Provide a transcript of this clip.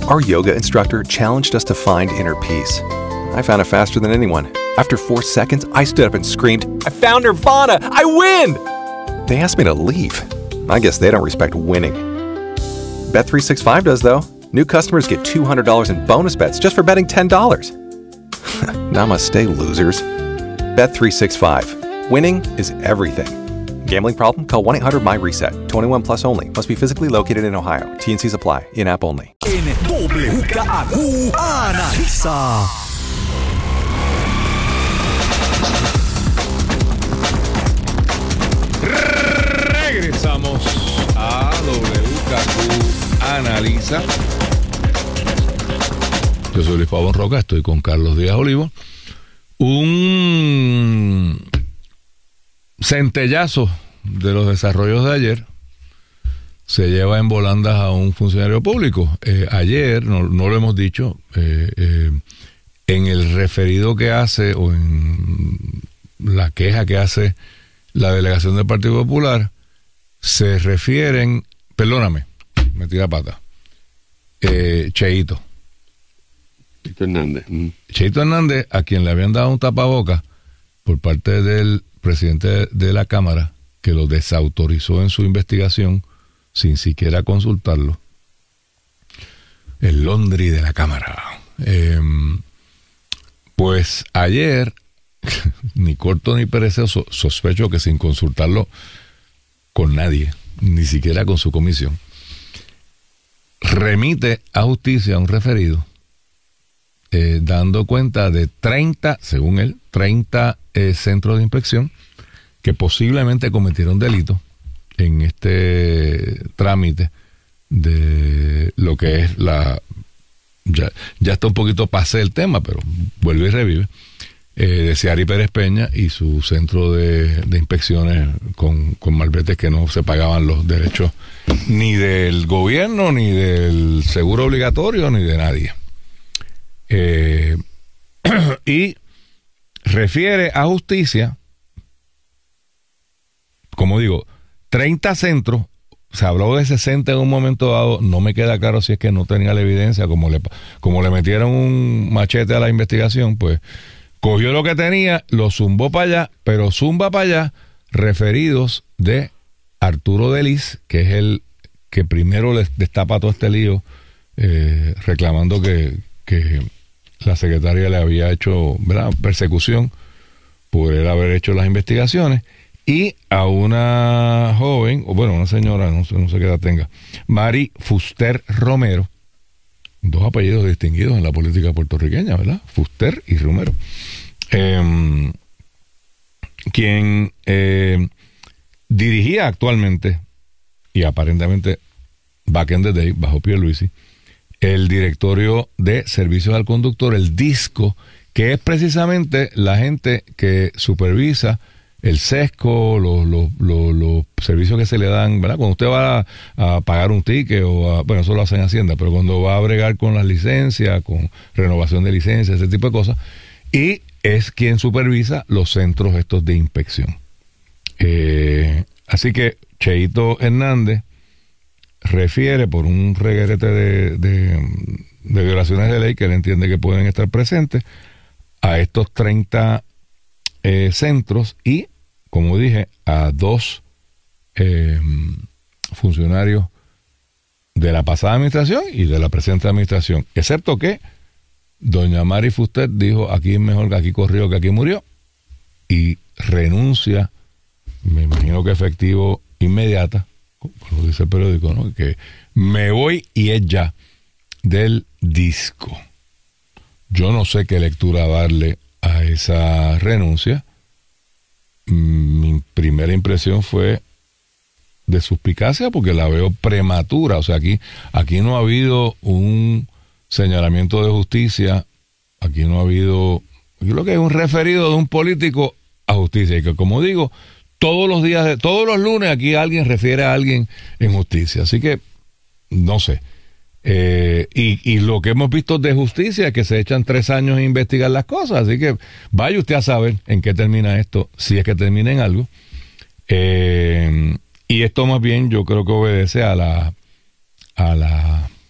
Our yoga instructor challenged us to find inner peace. I found it faster than anyone. After 4 seconds, I stood up and screamed, "I found Nirvana! I win!" They asked me to leave. I guess they don't respect winning. Bet365 does, though. New customers get $200 in bonus bets just for betting $10. Namaste, losers. Bet365. Winning is everything. Gambling problem? Call 1-800-MY-RESET. 21 plus only. Must be physically located in Ohio. T&Cs apply. In-app only. En WKAQ Analiza. Regresamos a WKQ Analiza. Yo soy Luis Pavón Roca, estoy con Carlos Díaz Olivo. Un centellazo de los desarrollos de ayer se lleva en volandas a un funcionario público. Ayer, no lo hemos dicho, en el referido que hace o en la queja que hace la delegación del Partido Popular, se refieren, perdóname, metí la pata, Cheito Hernández. Cheito Hernández, a quien le habían dado un tapaboca por parte del presidente de la Cámara, que lo desautorizó en su investigación sin siquiera consultarlo. El Londri de la Cámara. Pues ayer, ni corto ni perezoso, sospecho que sin consultarlo con nadie, ni siquiera con su comisión, remite a justicia un referido dando cuenta de 30, según él, 30 centros de inspección que posiblemente cometieron delito en este trámite de lo que es la... Ya está un poquito pasé el tema, pero vuelve y revive. De Ciari Pérez Peña y su centro de inspecciones con malvetes que no se pagaban los derechos ni del gobierno, ni del seguro obligatorio, ni de nadie. Y refiere a justicia, como digo, 30 centros. Se habló de 60 en un momento dado. No me queda claro si es que no tenía la evidencia, como le metieron un machete a la investigación, pues cogió lo que tenía, lo zumbó para allá, pero zumba para allá referidos de Arturo Delis, que es el que primero les destapa todo este lío, reclamando que la secretaria le había hecho, ¿verdad?, persecución por él haber hecho las investigaciones, y a una joven, o bueno, una señora, no sé qué edad tenga, Mari Fuster Romero, dos apellidos distinguidos en la política puertorriqueña, ¿verdad? Fuster y Romero. Quien dirigía actualmente, y aparentemente back in the day, bajo Pierluisi, el directorio de servicios al conductor, el DISCO, que es precisamente la gente que supervisa el sesco, los servicios que se le dan, ¿verdad? Cuando usted va a pagar un ticket bueno, eso lo hace en Hacienda, pero cuando va a bregar con las licencias, con renovación de licencias, ese tipo de cosas, y es quien supervisa los centros estos de inspección. Así que Cheito Hernández refiere por un reguerete de violaciones de ley que él entiende que pueden estar presentes a estos 30 centros y, como dije, a 2 funcionarios de la pasada administración y de la presente administración, excepto que doña Mari Fuster dijo: aquí es mejor que aquí corrió que aquí murió, y renuncia, me imagino que efectivo inmediata, como dice el periódico, ¿no?, que me voy y es ya del DISCO. Yo no sé qué lectura darle a esa renuncia. Mi primera impresión fue de suspicacia, porque la veo prematura. O sea, aquí no ha habido un señalamiento de justicia, aquí no ha habido, yo creo que es un referido de un político a justicia, y que, como digo, todos los lunes aquí alguien refiere a alguien en justicia. Así que no sé. Y lo que hemos visto de justicia es que se echan 3 años en investigar las cosas, así que vaya usted a saber en qué termina esto, si es que termina en algo. Y esto más bien yo creo que obedece a la